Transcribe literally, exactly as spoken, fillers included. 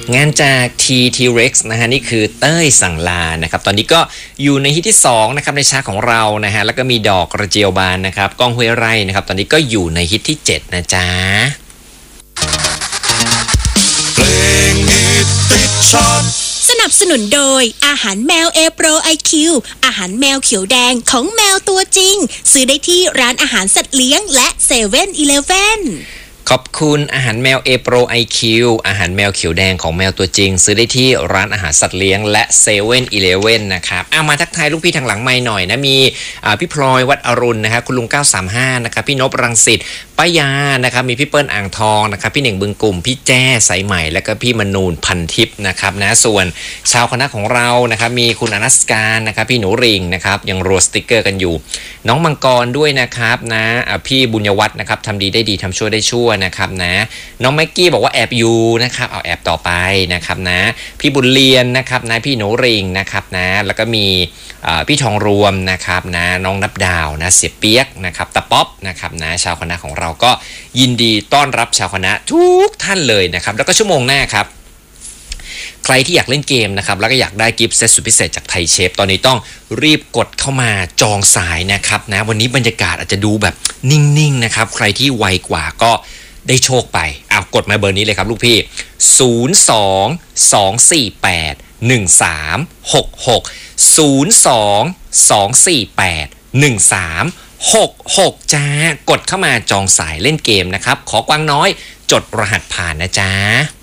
งานจาก ที ที เร็กซ์ นะฮะนี่คือเต้ยสั่งลานะครับตอนนี้ก็อยู่ในฮิตที่สองนะครับในชาร์ตของเรานะฮะแล้วก็มีดอกกระเจียวบานนะครับก้องห้วยไร่นะครับตอนนี้ก็อยู่ในฮิตที่เจ็ดนะจ๊ะเพลงฮิตติดชาร์ตสนับสนุนโดยอาหารแมว A Pro ไอ คิว อาหารแมวเขียวแดงของแมวตัวจริงซื้อได้ที่ร้านอาหารสัตว์เลี้ยงและเซเว่นอีเลฟเว่นขอบคุณอาหารแมว A Pro ไอ คิว อาหารแมวเขียวแดงของแมวตัวจริงซื้อได้ที่ร้านอาหารสัตว์เลี้ยงและเซเว่นอีเลฟเว่นนะครับเอามาทักทายลูกพี่ทางหลังไมค์หน่อยนะมีพี่พลอยวัดอรุณนะครับคุณลุงเก้าสามห้านะครับพี่นพรังสิตป้ายานะครับมีพี่เปิ้ลอ่างทองนะครับพี่เหน่งบึงกลุ่มพี่แจ้สายใหม่แล้วก็พี่มนูนพันทิพย์นะครับนะส่วนชาวคณะของเรานะครับมีคุณอนัสการนะครับพี่หนูริงนะครับยังรัวสติกเกอร์กันอยู่น้องมังกรด้วยนะครับนะพี่บุญยวัฒน์นะครับทำดีได้ดีทำชั่วได้ชั่วนะครับนะน้องแม็กกี้บอกว่าแอบอยู่นะครับเอาแอบต่อไปนะครับนะพี่บุญเรียนนะครับนะพี่หนูริงนะครับนะแล้วก็มีพี่ทองรวมนะครับนะน้องนับดาวนะเสียเปียกนะครับตะป๊อปนะครับนะชาวคณะของเราก็ยินดีต้อนรับชาวคณะทุกท่านเลยนะครับแล้วก็ชั่วโมงหน้าครับใครที่อยากเล่นเกมนะครับแล้วก็อยากได้กิฟต์เซตสุดพิเศษจากไทยเชฟตอนนี้ต้องรีบกดเข้ามาจองสายนะครับนะวันนี้บรรยากาศอาจจะดูแบบนิ่งๆนะครับใครที่ไวกว่าก็ได้โชคไปเอากดมาเบอร์นี้เลยครับลูกพี่ศูนย์ สอง สอง สี่ แปด หนึ่ง สาม หก หก ศูนย์ สอง สอง สี่ แปด หนึ่ง สาม หก หกจ้ากดเข้ามาจองสายเล่นเกมนะครับขอกวางน้อยจดรหัสผ่านนะจ๊ะ